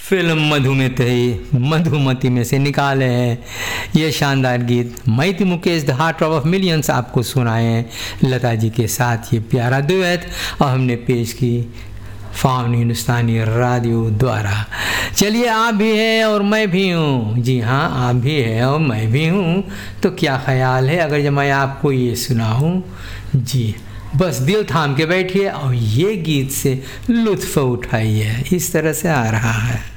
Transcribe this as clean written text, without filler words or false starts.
Film Madhumati में से निकाले हैं ये शानदार गीत। मैं थी Mukesh, the heart of millions आपको सुनाए हैं लता जी के साथ ये प्यारा दुएट, और हमने पेश की फाउन हिंदुस्तानी रेडियो द्वारा। चलिए, आप भी हैं और मैं भी हूँ। जी हाँ, आप भी हैं और मैं भी हूँ। तो क्या ख्याल है अगर जब मैं आपको ये सुनाऊँ? जी, बस दिल थाम के बैठिए और ये गीत से लुत्फ़ उठाइए। इस तरह से आ रहा है।